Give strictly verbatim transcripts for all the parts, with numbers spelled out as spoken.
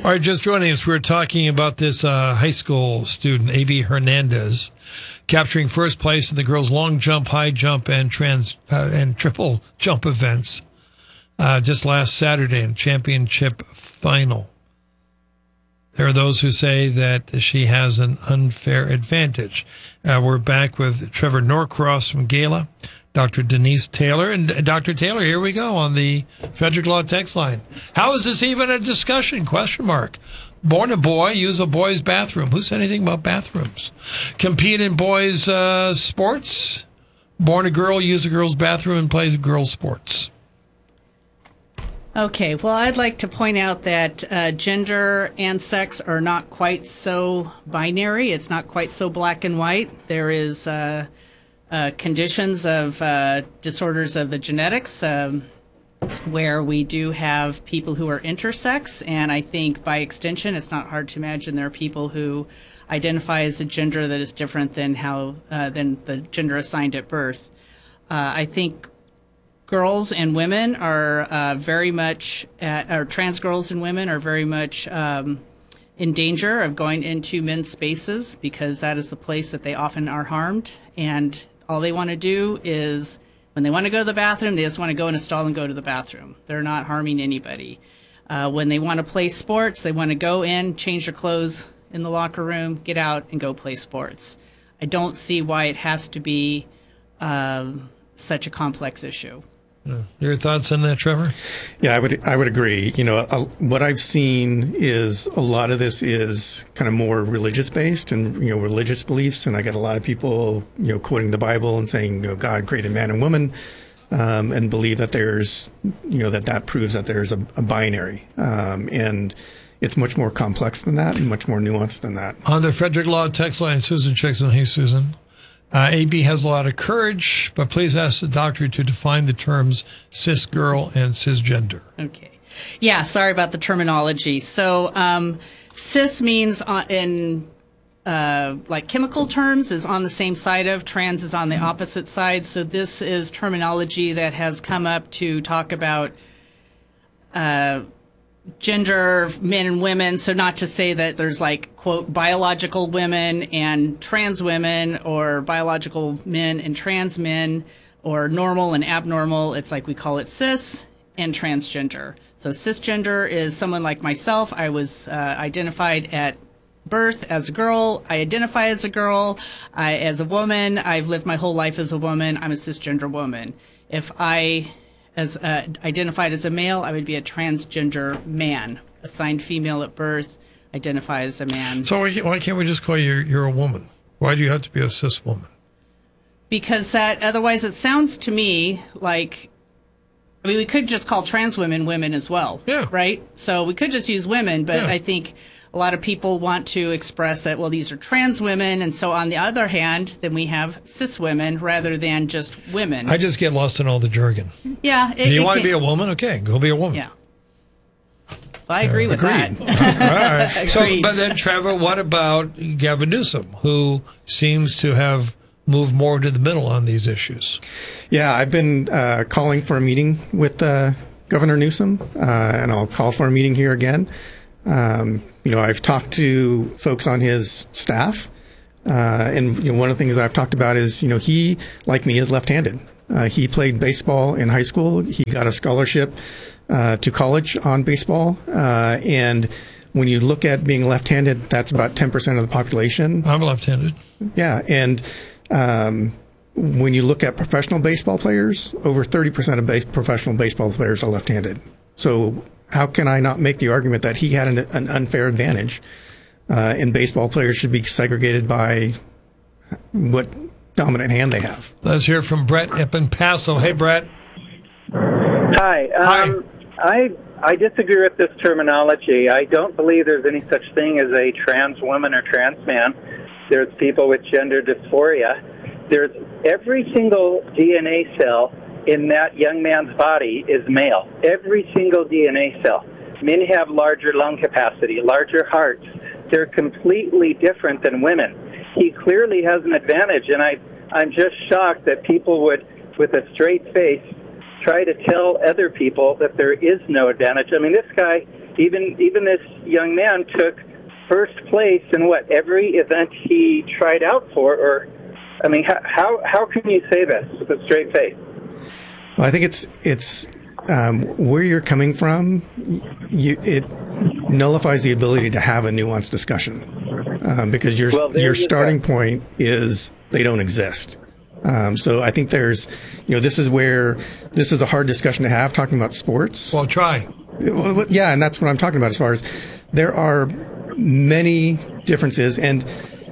All right, just joining us, we're talking about this uh, high school student, A B Hernandez, capturing first place in the girls' long jump, high jump, and trans uh, and triple jump events uh, just last Saturday in championship final. There are those who say that she has an unfair advantage. Uh, we're back with Trevor Norcross from Gala, Doctor Denise Taylor. And uh, Doctor Taylor, here we go on the Frederick Law text line. How is this even a discussion? Question mark. Born a boy, use a boy's bathroom. Who said anything about bathrooms? Compete in boys' uh, sports. Born a girl, use a girl's bathroom and plays girls' sports. Okay, well, I'd like to point out that uh, gender and sex are not quite so binary. It's not quite so black and white. There is uh, uh, conditions of uh, disorders of the genetics um, where we do have people who are intersex, and I think by extension, it's not hard to imagine there are people who identify as a gender that is different than how uh, than the gender assigned at birth. Uh, I think girls and women are uh, very much, at, or trans girls and women are very much um, in danger of going into men's spaces because that is the place that they often are harmed. And all they want to do is, when they want to go to the bathroom, they just want to go in a stall and go to the bathroom. They're not harming anybody. Uh, when they want to play sports, they want to go in, change their clothes in the locker room, get out, and go play sports. I don't see why it has to be um, such a complex issue. Your thoughts on that, Trevor? Yeah, I would I would agree. You know, uh, what I've seen is a lot of this is kind of more religious based and, you know, religious beliefs. And I get a lot of people, you know, quoting the Bible and saying, you know, God created man and woman, um, and believe that there's, you know, that that proves that there's a, a binary. Um, and it's much more complex than that and much more nuanced than that. On the Frederick Law text line, Susan checks in. Hey, Susan. Uh, A B has a lot of courage, but please ask the doctor to define the terms cis girl and cisgender. Okay. Yeah, sorry about the terminology. So um, cis means uh, in uh, like chemical terms is on the same side of, trans is on the opposite side. So this is terminology that has come up to talk about uh, gender, men and women. So not to say that there's like, quote, biological women and trans women or biological men and trans men or normal and abnormal. It's like we call it cis and transgender. So cisgender is someone like myself. I was uh, identified at birth as a girl. I identify as a girl. I, as a woman, I've lived my whole life as a woman. I'm a cisgender woman. If I as uh, identified as a male, I would be a transgender man, assigned female at birth, identify as a man. So why can't we just call you you're a woman? Why do you have to be a cis woman? Because that otherwise it sounds to me like, I mean, we could just call trans women women as well, yeah, right? So we could just use women, but yeah. I think a lot of people want to express that, well, these are trans women, and so on the other hand, then we have cis women rather than just women. I just get lost in all the jargon. Yeah. It, Do you it want can, to be a woman? Okay, go be a woman. Yeah. Well, I agree uh, with agreed. that. All right. So, but then, Trevor, what about Gavin Newsom, who seems to have moved more to the middle on these issues? Yeah, I've been uh, calling for a meeting with uh, Governor Newsom, uh, and I'll call for a meeting here again. Um, you know, I've talked to folks on his staff, uh, and you know, one of the things I've talked about is, you know, he, like me, is left-handed. Uh, he played baseball in high school. He got a scholarship uh, to college on baseball, uh, and when you look at being left-handed, that's about ten percent of the population. I'm left-handed. Yeah, and um, when you look at professional baseball players, over thirty percent of base- professional baseball players are left-handed. So how can I not make the argument that he had an, an unfair advantage, uh, and baseball players should be segregated by what dominant hand they have? Let's hear from Brett up in Paso. Hey, Brett. Hi. Um, Hi. I I disagree with this terminology. I don't believe there's any such thing as a trans woman or trans man. There's people with gender dysphoria. There's every single D N A cell in that young man's body is male. Every single D N A cell. Men have larger lung capacity, larger hearts. They're completely different than women. He clearly has an advantage, and I, I'm just shocked that people would, with a straight face, try to tell other people that there is no advantage. I mean, this guy even even this young man took first place in what every event he tried out for. Or, I mean, how how, how can you say this with a straight face? Well, I think it's it's um, where you're coming from. You, it nullifies the ability to have a nuanced discussion um, because your well, your you starting go. point is they don't exist. Um, so I think there's, you know, this is where this is a hard discussion to have talking about sports. Well, try. Well, yeah, and that's what I'm talking about as far as there are many differences, and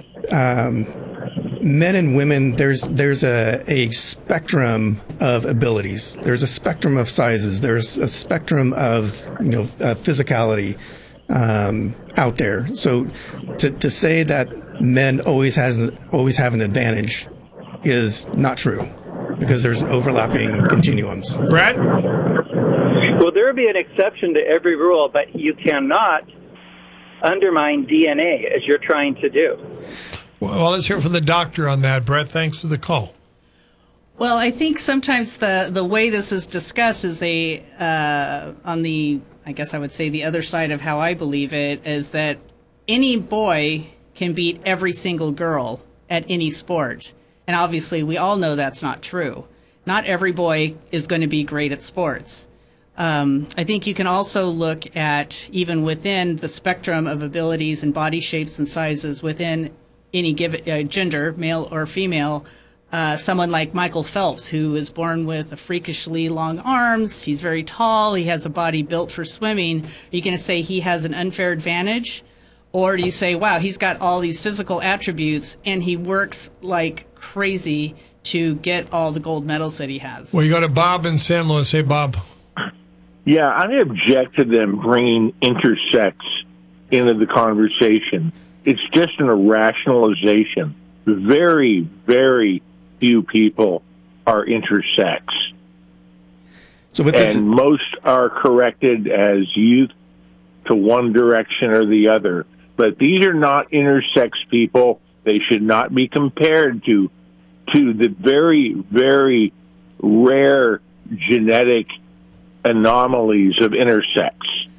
um, men and women, there's there's a, a spectrum of abilities. There's a spectrum of sizes. There's a spectrum of, you know, uh, physicality um, out there. So to, to say that men always has always have an advantage is not true, because there's overlapping continuums. Brad? Well, there would be an exception to every rule, but you cannot undermine D N A as you're trying to do. Well, let's hear from the doctor on that. Brett, thanks for the call. Well, I think sometimes the, the way this is discussed is they, uh, on the, I guess I would say the other side of how I believe it, is that any boy can beat every single girl at any sport. And obviously, we all know that's not true. Not every boy is going to be great at sports. Um, I think you can also look at, even within the spectrum of abilities and body shapes and sizes within any given uh, gender, male or female, uh, someone like Michael Phelps, who is born with freakishly long arms. He's very tall. He has a body built for swimming. Are you going to say he has an unfair advantage? Or do you say, wow, he's got all these physical attributes and he works like crazy to get all the gold medals that he has? Well, you go to Bob in San Luis. Hey, Bob. Yeah, I object to them bringing intersex into the conversation. It's just an irrationalization. Very, very few people are intersex. So, but this and is- most are corrected as youth to one direction or the other. But these are not intersex people. They should not be compared to to the very, very rare genetic anomalies of intersex.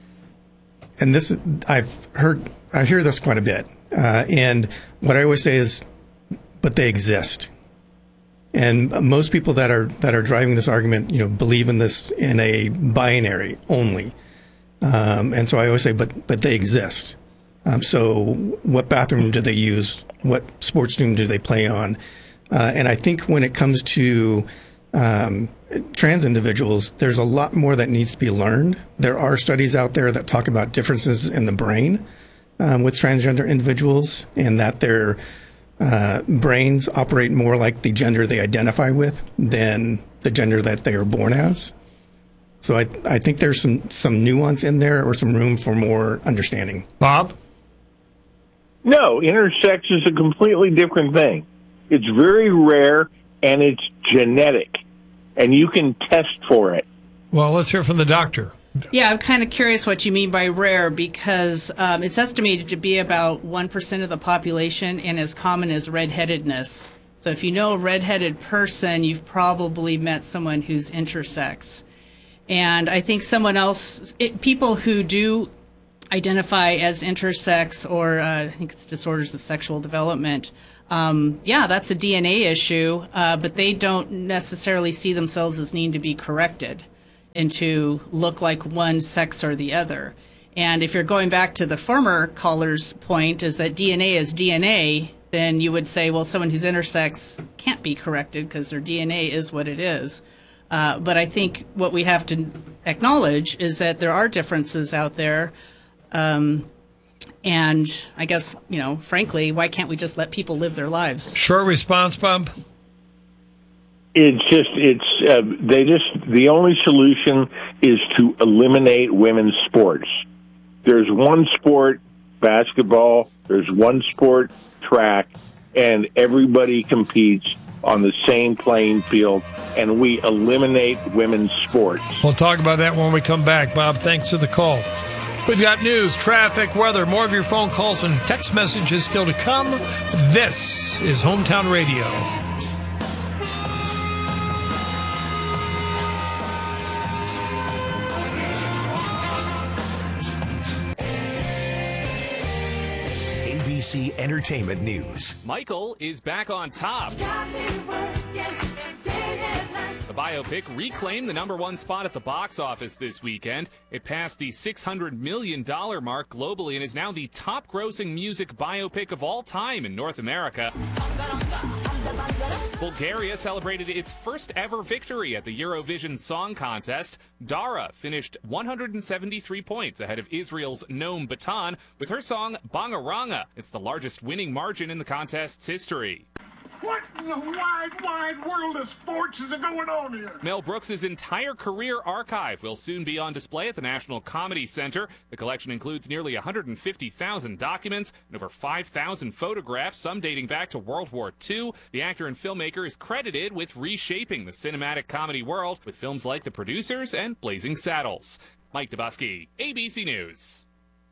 And this is, I've heard, I hear this quite a bit. Uh, and what I always say is, but they exist. And most people that are, that are driving this argument, you know, believe in this in a binary only. Um, and so I always say, but, but they exist. Um, so what bathroom do they use? What sports team do they play on? Uh, and I think when it comes to, um, trans individuals, there's a lot more that needs to be learned. There are studies out there that talk about differences in the brain um, with transgender individuals, and that their uh, brains operate more like the gender they identify with than the gender that they are born as. So I, I think there's some, some nuance in there, or some room for more understanding. Bob? No, intersex is a completely different thing. It's very rare, and it's genetic. And you can test for it. Well, let's hear from the doctor. Yeah, I'm kind of curious what you mean by rare, because um, it's estimated to be about one percent of the population and as common as redheadedness. So if you know a redheaded person, you've probably met someone who's intersex. And I think someone else, it, people who do identify as intersex, or uh, I think it's disorders of sexual development, Um, yeah, that's a D N A issue, uh, but they don't necessarily see themselves as needing to be corrected and to look like one sex or the other. And if you're going back to the former caller's point, is that D N A is D N A, then you would say, well, someone who's intersex can't be corrected because their D N A is what it is. Uh, but I think what we have to acknowledge is that there are differences out there. Um, And I guess, you know, frankly, why can't we just let people live their lives? Short response, Bob? It's just, it's, uh, they just, the only solution is to eliminate women's sports. There's one sport, basketball, there's one sport, track, and everybody competes on the same playing field, and we eliminate women's sports. We'll talk about that when we come back. Bob, thanks for the call. We've got news, traffic, weather, more of your phone calls and text messages still to come. This is Hometown Radio. C Entertainment News. Michael is back on top. The biopic reclaimed the number one spot at the box office this weekend. It passed the six hundred million dollars mark globally and is now the top-grossing music biopic of all time in North America. Bulgaria celebrated its first ever victory at the Eurovision Song Contest. Dara finished one hundred seventy-three points ahead of Israel's Noam Batan with her song Bangaranga. It's the largest winning margin in the contest's history. What in the wide, wide world of sports is going on here? Mel Brooks' entire career archive will soon be on display at the National Comedy Center. The collection includes nearly one hundred fifty thousand documents and over five thousand photographs, some dating back to World War Two. The actor and filmmaker is credited with reshaping the cinematic comedy world with films like The Producers and Blazing Saddles. Mike Dubusky, A B C News.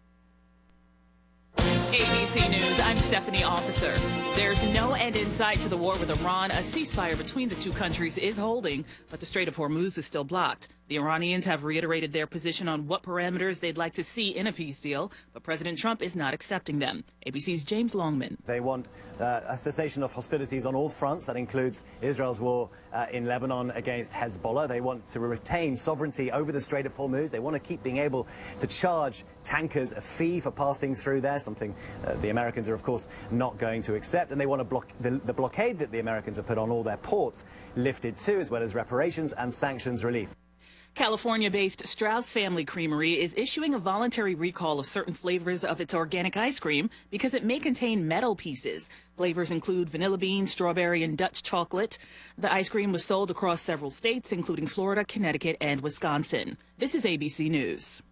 A B C News, I'm Stephanie Officer. There's no end in sight to the war with Iran. A ceasefire between the two countries is holding, but the Strait of Hormuz is still blocked. The Iranians have reiterated their position on what parameters they'd like to see in a peace deal, but President Trump is not accepting them. A B C's James Longman. They want uh, a cessation of hostilities on all fronts. That includes Israel's war uh, in Lebanon against Hezbollah. They want to retain sovereignty over the Strait of Hormuz. They want to keep being able to charge tankers a fee for passing through there, something uh, the Americans are, of course, not going to accept. And they want to block the, the blockade that the Americans have put on all their ports lifted too, as well as reparations and sanctions relief. California-based Strauss Family Creamery is issuing a voluntary recall of certain flavors of its organic ice cream because it may contain metal pieces. Flavors include vanilla bean, strawberry, and Dutch chocolate. The ice cream was sold across several states, including Florida, Connecticut, and Wisconsin. This is A B C News.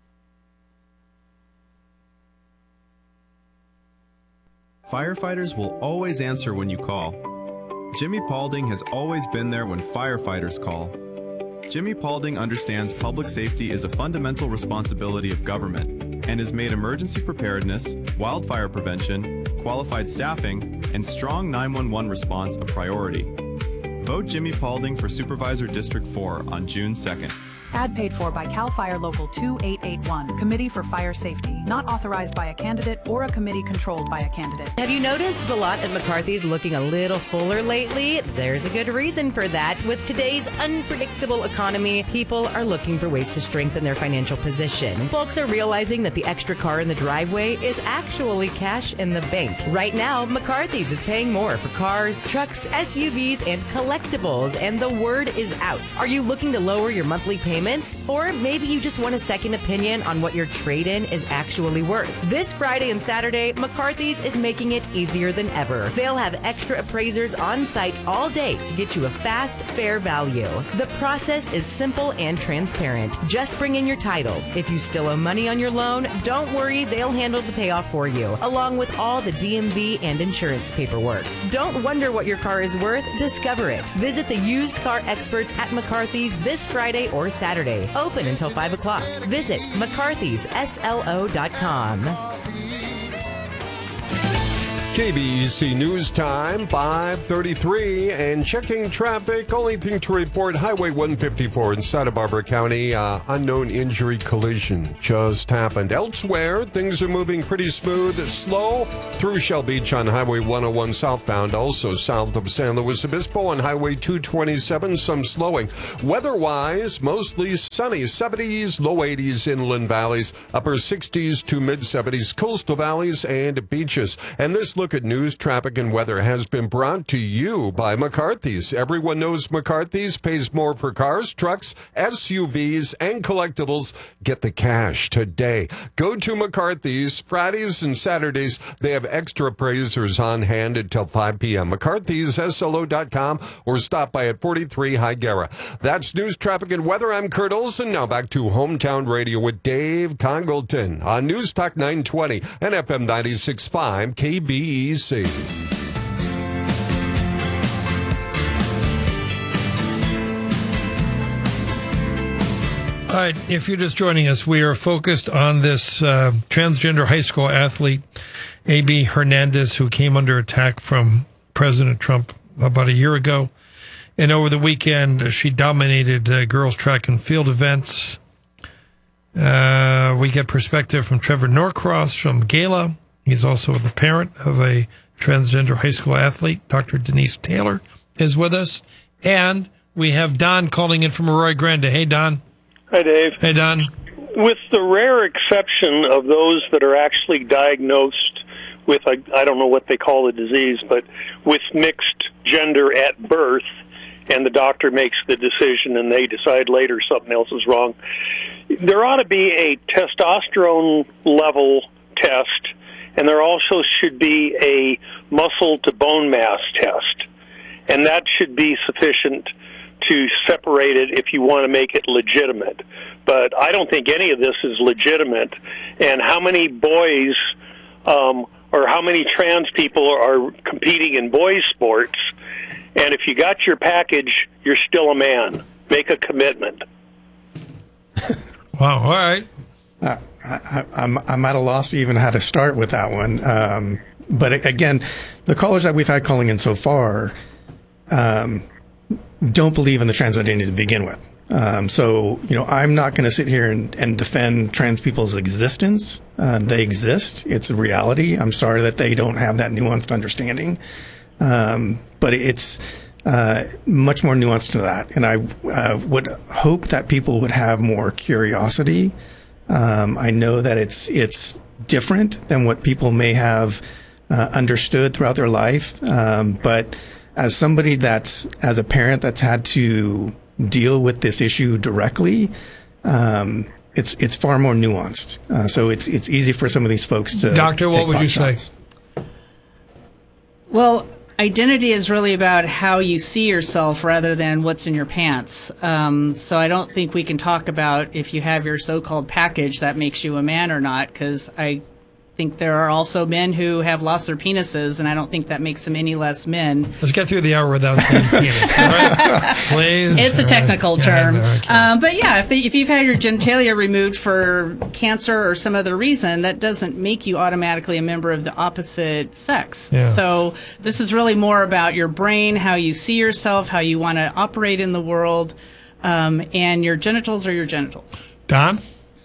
Firefighters will always answer when you call. Jimmy Paulding has always been there when firefighters call. Jimmy Paulding understands public safety is a fundamental responsibility of government and has made emergency preparedness, wildfire prevention, qualified staffing, and strong nine one one response a priority. Vote Jimmy Paulding for Supervisor District four on June second. Ad paid for by CAL FIRE Local two eight eight one, Committee for Fire Safety. Not authorized by a candidate or a committee controlled by a candidate. Have you noticed the lot at McCarthy's looking a little fuller lately? There's a good reason for that. With today's unpredictable economy, people are looking for ways to strengthen their financial position. Folks are realizing that the extra car in the driveway is actually cash in the bank. Right now, McCarthy's is paying more for cars, trucks, S U Vs, and collectibles, and the word is out. Are you looking to lower your monthly payment? Or maybe you just want a second opinion on what your trade-in is actually worth. This Friday and Saturday, McCarthy's is making it easier than ever. They'll have extra appraisers on site all day to get you a fast, fair value. The process is simple and transparent. Just bring in your title. If you still owe money on your loan, don't worry, they'll handle the payoff for you, along with all the D M V and insurance paperwork. Don't wonder what your car is worth, discover it. Visit the used car experts at McCarthy's this Friday or Saturday. Saturday, open until five o'clock. Visit mccarthys s l o dot com. K B C News Time, five thirty-three, and checking traffic. Only thing to report, Highway one fifty-four in Santa Barbara County, uh, unknown injury collision just happened. Elsewhere, things are moving pretty smooth, slow through Shell Beach on Highway one oh one southbound, also south of San Luis Obispo on Highway two twenty-seven, some slowing. Weather-wise, mostly sunny, seventies, low eighties inland valleys, upper sixties to mid-seventies coastal valleys and beaches. And this look at news, traffic, and weather has been brought to you by McCarthy's. Everyone knows McCarthy's pays more for cars, trucks, S U Vs, and collectibles. Get the cash today. Go to McCarthy's Fridays and Saturdays. They have extra appraisers on hand until five p.m. McCarthy's S L O dot com or stop by at forty-three High Garra. That's news, traffic, and weather. I'm Kurt Olson. Now back to Hometown Radio with Dave Congleton on News Talk nine twenty and F M ninety-six point five K B E. Easy. All right, if you're just joining us, we are focused on this uh, transgender high school athlete, A B Hernandez, who came under attack from President Trump about a year ago. And over the weekend, she dominated uh, girls' track and field events. Uh, we get perspective from Trevor Norcross from Gala. He's also the parent of a transgender high school athlete. Doctor Denise Taylor is with us. And we have Don calling in from Arroyo Grande. Hey, Don. Hi, Dave. Hey, Don. With the rare exception of those that are actually diagnosed with, a, I don't know what they call the disease, but with mixed gender at birth, and the doctor makes the decision and they decide later something else is wrong, there ought to be a testosterone level test, and there also should be a muscle to bone mass test. And that should be sufficient to separate it if you want to make it legitimate. But I don't think any of this is legitimate. And how many boys um, or how many trans people are competing in boys' sports? And if you got your package, you're still a man. Make a commitment. Wow, all right. Uh, I, I'm I'm at a loss even how to start with that one. Um, but again, the callers that we've had calling in so far um, don't believe in the trans identity to begin with. Um, so, you know, I'm not going to sit here and, and defend trans people's existence. Uh, they exist. It's a reality. I'm sorry that they don't have that nuanced understanding. Um, but it's uh, much more nuanced to that. And I uh, would hope that people would have more curiosity. Um, I know that it's it's different than what people may have uh, understood throughout their life. Um, but as somebody that's, as a parent that's had to deal with this issue directly, um, it's it's far more nuanced. Uh, so it's it's easy for some of these folks to. Doctor, what would you say? Well, identity is really about how you see yourself rather than what's in your pants. Um, so I don't think we can talk about if you have your so-called package that makes you a man or not, because I think there are also men who have lost their penises, and I don't think that makes them any less men. Let's get through the hour without saying penis, all right? Please. It's a technical right. term. Yeah, no, um, but yeah, if, they, if you've had your genitalia removed for cancer or some other reason, that doesn't make you automatically a member of the opposite sex. Yeah. So this is really more about your brain, how you see yourself, how you want to operate in the world, um, and your genitals are your genitals. Don?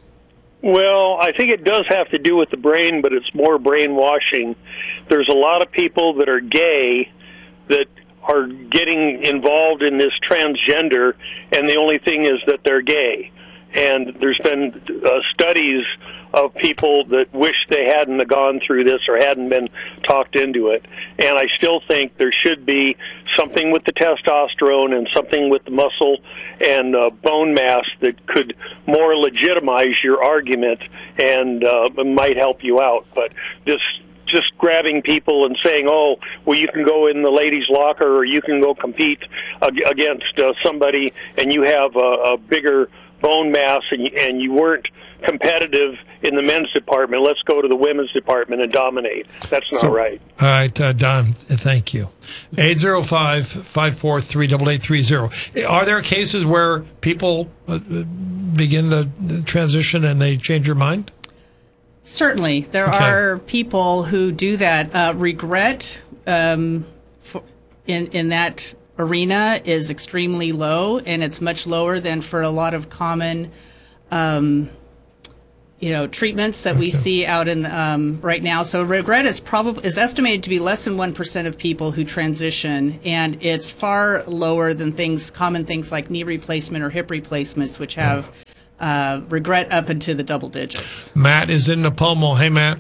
Well, I think it does have to do with the brain, but it's more brainwashing. There's a lot of people that are gay that are getting involved in this transgender, and the only thing is that they're gay. And there's been uh, studies of people that wish they hadn't have gone through this or hadn't been talked into it. And I still think there should be something with the testosterone and something with the muscle and uh, bone mass that could more legitimize your argument and uh, might help you out. But this just grabbing people and saying, oh, well, you can go in the ladies' locker or you can go compete ag- against uh, somebody and you have a, a bigger bone mass and you, and you weren't competitive in the men's department, let's go to the women's department and dominate. That's not so, right. All right, uh, Don, thank you. eight zero five, five four three, eight eight three zero. Are there cases where people uh, begin the, the transition and they change your mind? Certainly. There Okay. are people who do that. Uh, regret um, for, in, in that arena is extremely low, and it's much lower than for a lot of common um, you know, treatments that we see out in um, right now. So regret is probably is estimated to be less than one percent of people who transition, and it's far lower than things common things like knee replacement or hip replacements, which have uh, regret up into the double digits. Matt is in Napomo. Hey, Matt.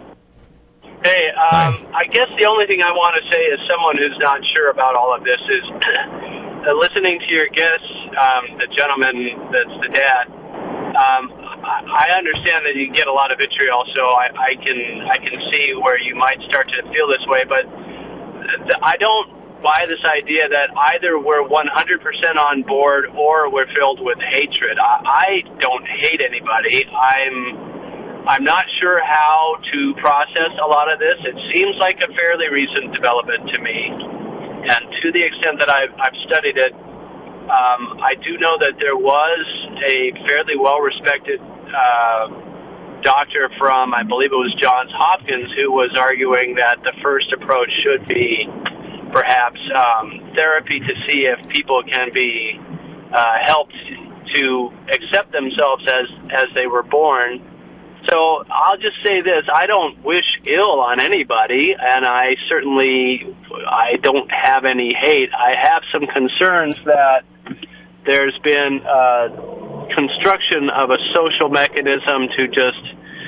Hey, um, I guess the only thing I want to say as someone who's not sure about all of this is uh, listening to your guests, um, the gentleman that's the dad. Um, I understand that you get a lot of vitriol, so I, I can I can see where you might start to feel this way, but I don't buy this idea that either we're one hundred percent on board or we're filled with hatred. I, I don't hate anybody. I'm I'm not sure how to process a lot of this. It seems like a fairly recent development to me, and to the extent that I've, I've studied it, um, I do know that there was a fairly well-respected uh, doctor from, I believe it was Johns Hopkins, who was arguing that the first approach should be perhaps um, therapy to see if people can be uh, helped to accept themselves as, as they were born, So I'll just say this: I don't wish ill on anybody, and I certainly I don't have any hate. I have some concerns that there's been uh, construction of a social mechanism to just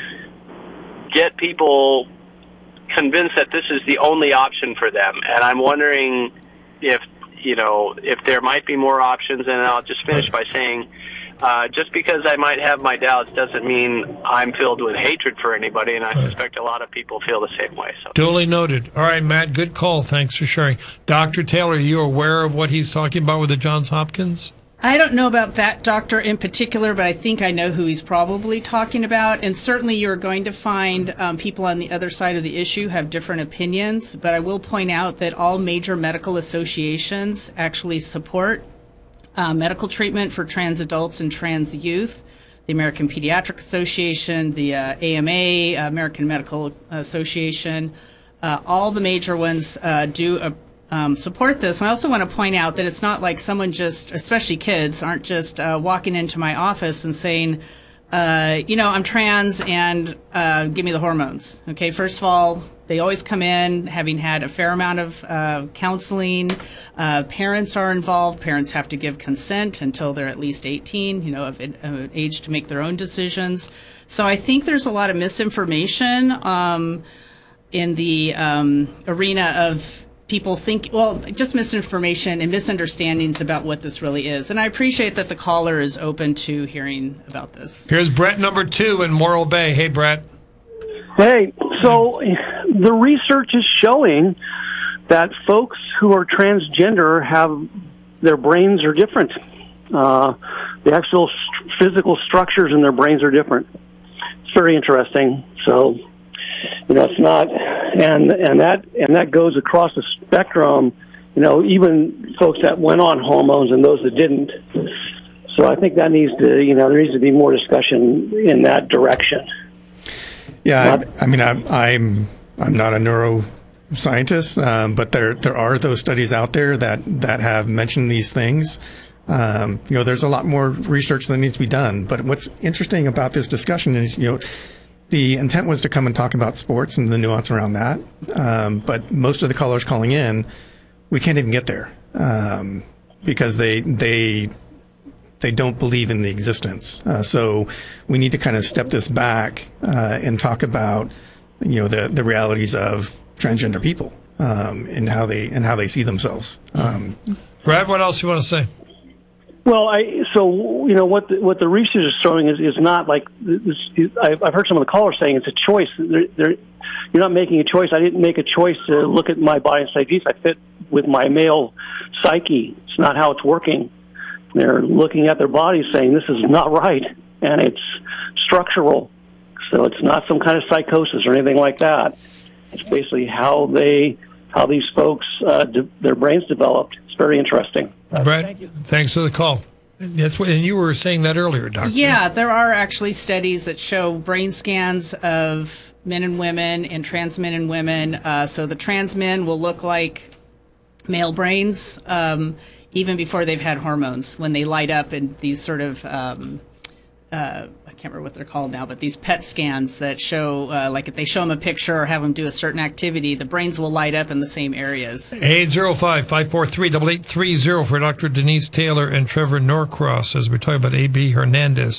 get people convinced that this is the only option for them, and I'm wondering if you know if there might be more options. And I'll just finish by saying, uh, just because I might have my doubts doesn't mean I'm filled with hatred for anybody, and I suspect a lot of people feel the same way. So duly noted. All right, Matt, good call. Thanks for sharing. Doctor Taylor, are you aware of what he's talking about with the Johns Hopkins? I don't know about that doctor in particular, but I think I know who he's probably talking about. And certainly you're going to find um, people on the other side of the issue have different opinions. But I will point out that all major medical associations actually support uh, medical treatment for trans adults and trans youth. The American Pediatric Association, the uh, A M A, American Medical Association, uh, all the major ones uh, do a Um, support this. And I also want to point out that it's not like someone just, especially kids, aren't just uh, walking into my office and saying, uh, you know, I'm trans and uh, give me the hormones. Okay, first of all, they always come in having had a fair amount of uh, counseling. Uh, parents are involved. Parents have to give consent until they're at least eighteen, you know, of, of age to make their own decisions. So I think there's a lot of misinformation um, in the um, arena of people think, well, just misinformation and misunderstandings about what this really is. And I appreciate that the caller is open to hearing about this. Here's Brett number two in Morro Bay. Hey, Brett. Hey, so the research is showing that folks who are transgender have, their brains are different. Uh, the actual st- physical structures in their brains are different. It's very interesting. So, you know, it's not, and and that and that goes across the spectrum. You know, even folks that went on hormones and those that didn't. So I think that needs to, you know, there needs to be more discussion in that direction. Yeah, I, I mean, I'm I'm I'm not a neuroscientist, um, but there there are those studies out there that that have mentioned these things. Um, you know, there's a lot more research that needs to be done. But what's interesting about this discussion is, you know, the intent was to come and talk about sports and the nuance around that. Um, but most of the callers calling in, we can't even get there um, because they they they don't believe in the existence. Uh, so we need to kind of step this back uh, and talk about, you know, the the realities of transgender people um, and how they and how they see themselves. Um, Brad, what else you want to say? Well, I so you know what the, what the research is showing is, is not like this. I've, I've heard some of the callers saying it's a choice. They're, they're, you're not making a choice. I didn't make a choice to look at my body and say, "Geez, I fit with my male psyche." It's not how it's working. They're looking at their bodies saying, "This is not right," and it's structural. So it's not some kind of psychosis or anything like that. It's basically how they how these folks uh, de- their brains developed. It's very interesting. Brett, Thank thanks for the call. That's what, and you were saying that earlier, Doctor. Yeah, there are actually studies that show brain scans of men and women and trans men and women. Uh, so the trans men will look like male brains um, even before they've had hormones, when they light up in these sort of, um, uh, I can't remember what they're called now, but these P E T scans that show, uh, like if they show them a picture or have them do a certain activity, the brains will light up in the same areas. eight zero five, five four three, eight eight three zero for Doctor Denise Taylor and Trevor Norcross as we're talking about A B Hernandez.